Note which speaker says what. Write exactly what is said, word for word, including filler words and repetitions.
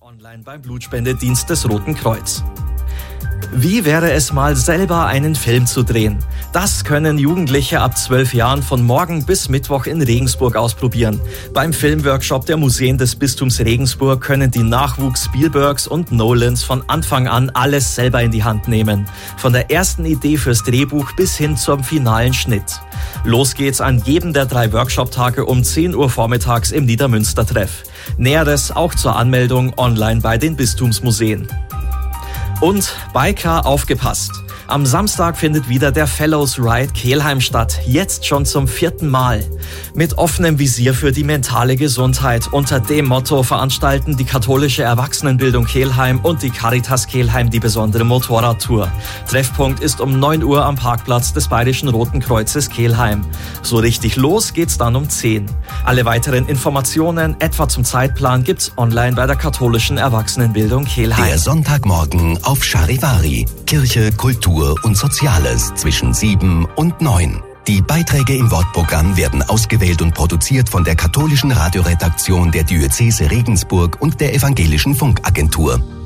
Speaker 1: Online beim Blutspendedienst des Roten Kreuz. Wie wäre es mal, selber einen Film zu drehen? Das können Jugendliche ab zwölf Jahren von morgen bis Mittwoch in Regensburg ausprobieren. Beim Filmworkshop der Museen des Bistums Regensburg können die Nachwuchs Spielbergs und Nolans von Anfang an alles selber in die Hand nehmen. Von der ersten Idee fürs Drehbuch bis hin zum finalen Schnitt. Los geht's an jedem der drei Workshop-Tage um zehn Uhr vormittags im Niedermünster-Treff. Näheres auch zur Anmeldung online bei den Bistumsmuseen. Und Biker, aufgepasst! Am Samstag findet wieder der Fellows Ride Kelheim statt, jetzt schon zum vierten Mal. Mit offenem Visier für die mentale Gesundheit. Unter dem Motto veranstalten die katholische Erwachsenenbildung Kelheim und die Caritas Kelheim die besondere Motorradtour. Treffpunkt ist um neun Uhr am Parkplatz des Bayerischen Roten Kreuzes Kelheim. So richtig los geht's dann um zehn. Alle weiteren Informationen, etwa zum Zeitplan, gibt's online bei der katholischen Erwachsenenbildung Kelheim.
Speaker 2: Der Sonntagmorgen auf Charivari. Kirche, Kultur und Soziales zwischen sieben und neun. Die Beiträge im Wortprogramm werden ausgewählt und produziert von der katholischen Radioredaktion der Diözese Regensburg und der Evangelischen Funkagentur.